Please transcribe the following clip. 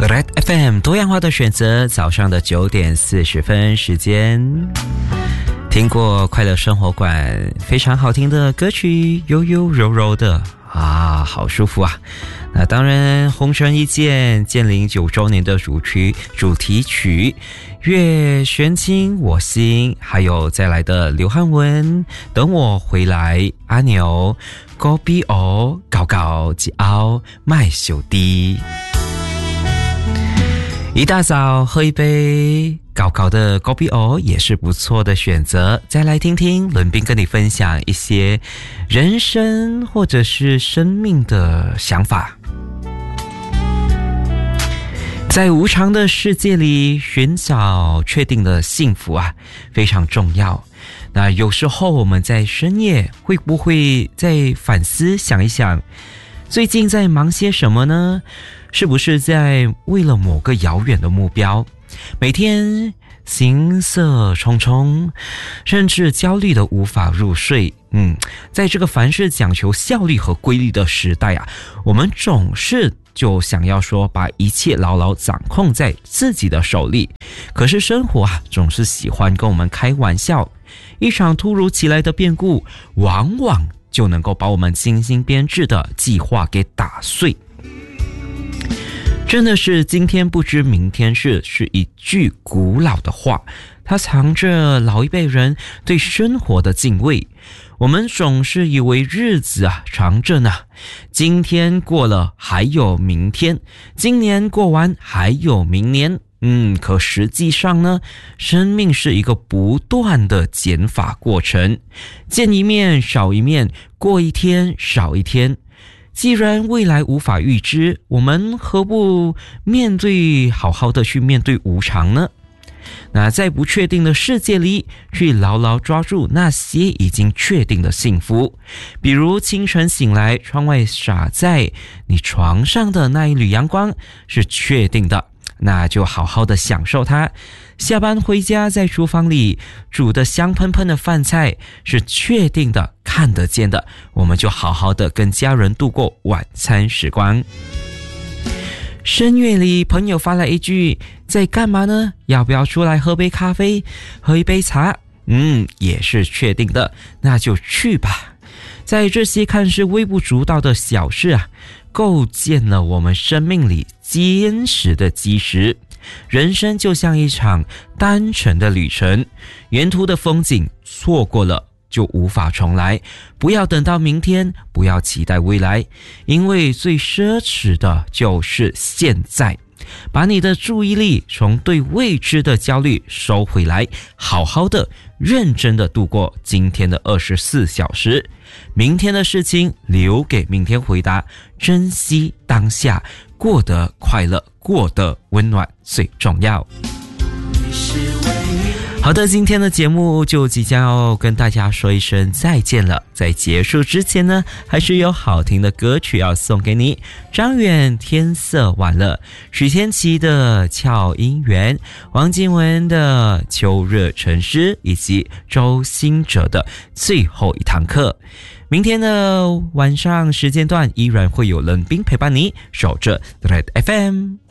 Red FM 多样化的选择，早上的9点40分时间，听过快乐生活馆非常好听的歌曲，悠悠柔柔的啊，好舒服啊。那当然红尘一见建龄9周年的主题曲月玄清我心，还有再来的刘汉文等我回来，阿牛高比欧高高吉奥麦秀滴。一大早喝一杯高高的高比欧也是不错的选择。再来听听伦宾跟你分享一些人生或者是生命的想法。在无常的世界里寻找确定的幸福啊，非常重要。那有时候我们在深夜会不会在反思想一想，最近在忙些什么呢？是不是在为了某个遥远的目标，每天行色匆匆，甚至焦虑的无法入睡？在这个凡事讲求效率和规律的时代啊，我们总是就想要说把一切牢牢掌控在自己的手里。可是生活啊，总是喜欢跟我们开玩笑，一场突如其来的变故，往往就能够把我们精心编制的计划给打碎。真的是今天不知明天事，是一句古老的话，它藏着老一辈人对生活的敬畏。我们总是以为日子啊长着呢，今天过了还有明天，今年过完还有明年。可实际上呢，生命是一个不断的减法过程，见一面少一面，过一天少一天。既然未来无法预知，我们何不好好的去面对无常呢？那在不确定的世界里，去牢牢抓住那些已经确定的幸福。比如清晨醒来，窗外洒在你床上的那一缕阳光是确定的，那就好好的享受它。下班回家，在厨房里煮的香喷喷的饭菜是确定的，看得见的，我们就好好的跟家人度过晚餐时光。深夜里，朋友发来一句，在干嘛呢？要不要出来喝杯咖啡，喝一杯茶？也是确定的，那就去吧。在这些看似微不足道的小事啊，构建了我们生命里坚实的基石。人生就像一场单程的旅程，沿途的风景错过了就无法重来。不要等到明天，不要期待未来，因为最奢侈的就是现在。把你的注意力从对未知的焦虑收回来，好好的认真的度过今天的24小时，明天的事情留给明天回答，珍惜当下，过得快乐，过得温暖最重要。好的，今天的节目就即将要跟大家说一声再见了。在结束之前呢，还是有好听的歌曲要送给你。张远天色晚了，许天琪的俏姻缘，王靖雯的秋热成诗，以及周兴哲的最后一堂课。明天的晚上时间段依然会有冷冰陪伴你，守着 Red FM。